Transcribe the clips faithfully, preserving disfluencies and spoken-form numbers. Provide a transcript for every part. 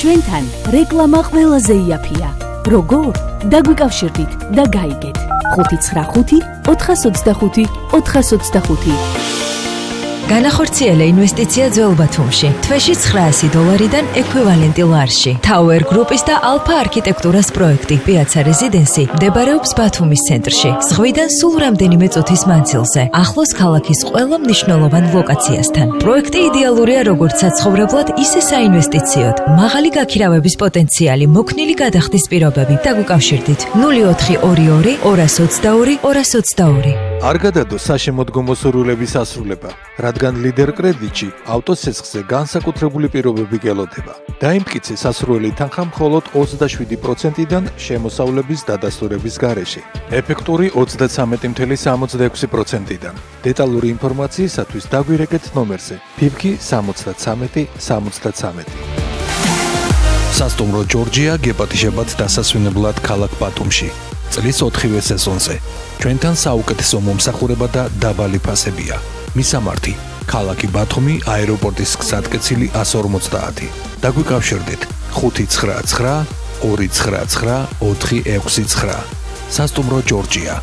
ჩვენთან რეკლამა ყველაზე იაფია. როგორ? დაგვიკავშირდით და გაიგეთ. ხუთი ცხრა ხუთი ოთხას ოცდახუთი ოთხას ოცდახუთი. განახორციელა ინვესტიცია ძველ ბათუმში. თვეში ცხრაასი დოლარიდან ექვივალენტი ლარში. Tower Group-ის და Alpha არქიტექტურას პროექტი Piazza Residency მდებარეობს ბათუმის ცენტრში. ზღვიდან სულ რამდენიმე წუთის მანძილზე. ახლოს ქალაქის ყველა მნიშვნელოვან ლოკაციასთან. პროექტი იდეალურია როგორც საცხოვრებლად, ისე საინვესტიციოდ. მაღალი გაქირავების პოტენციალი, მოქნილი გადახდის პირობები. დაგვიკავშირდით ნული ოთხი ორი ორი ორას ოცდაორი ორას ოცდაორი. არ გადადო საშემოდგომო სურვილების ასრულება, რადგან ლიდერ კრედიტში ავტოცესხზე განსაკუთრებული პირობები გელოდება. დაიმტკიცე სასურველი თანხა მხოლოდ ოცდაშვიდი პროცენტიდან შემოსავლების დადასტურების გარეშე. ეფექტური ოცდაცამეტი წუთი სამოცდაექვსი პროცენტიდან. დეტალური ინფორმაციისათვის დაგვირეკეთ ნომერზე ფიფკი სამოცდაცამეტი სამოცდაცამეტი. სასტუმრო ჯორჯია გეპატიჟებათ დასასვენებლად ქალაქ ბათუმში. წლის ოთხივე სეზონზე. ჩვენთან საუკეთესო მომსახურება და დაბალი ფასებია. მისამართი: ქალაქი ბათუმი, აეროპორტის გზატკეცილი εκατს ორმოცდაათი. დაგვიკავშირდით ხუთი ცხრა ცხრა ორი ცხრა ცხრა ოთხი ექვსი ცხრა. სასტუმრო ჯორჯია.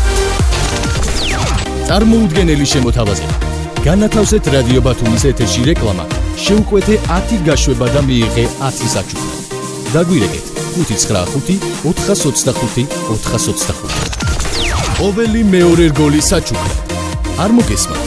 წარმოუდგენელი შემოთავაზება. განათავსეთ რადიო ბათუმის ეთერში რეკლამა. შეუკვეთე ათი გაშვება და მიიღე ათი საჩუქრად. დაგვირეკეთ ხუთი ცხრა ხუთი ოთხას ოცდახუთი ოთხას ოცდახუთი. ყოველი მეორე რგოლის საჩუქრად. არ მოგესმა